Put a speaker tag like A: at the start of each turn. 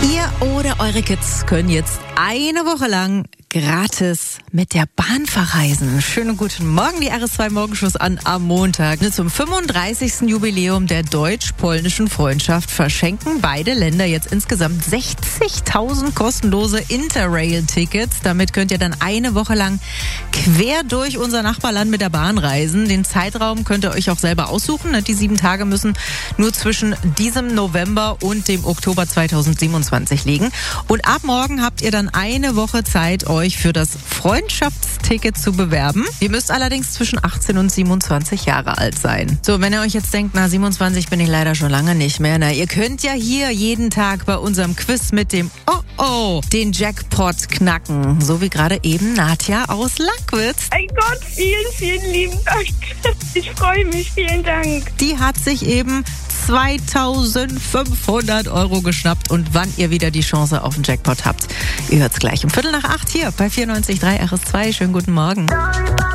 A: Ihr oder eure Kids können jetzt eine Woche lang gratis mit der Bahn verreisen. Schönen guten Morgen, die RS2 Morgenschuss an am Montag. Zum 35. Jubiläum der deutsch-polnischen Freundschaft verschenken beide Länder jetzt insgesamt 60.000 kostenlose Interrail-Tickets. Damit könnt ihr dann eine Woche lang quer durch unser Nachbarland mit der Bahn reisen. Den Zeitraum könnt ihr euch auch selber aussuchen. Die 7 Tage müssen nur zwischen diesem November und dem Oktober 2027 liegen. Und ab morgen habt ihr dann eine Woche Zeit, euch für das Freundschaftsticket zu bewerben. Ihr müsst allerdings zwischen 18 und 27 Jahre alt sein. So, wenn ihr euch jetzt denkt, 27 bin ich leider schon lange nicht mehr. Ihr könnt ja hier jeden Tag bei unserem Quiz mit dem den Jackpot knacken. So wie gerade eben Nadja aus Lankwitz.
B: Mein Gott, vielen, vielen lieben Dank. Ich freue mich, vielen Dank.
A: Die hat sich eben 2.500 € geschnappt. Und wann ihr wieder die Chance auf den Jackpot habt, ihr hört's gleich um 7:45 hier bei 94.3 RS2. Schönen guten Morgen.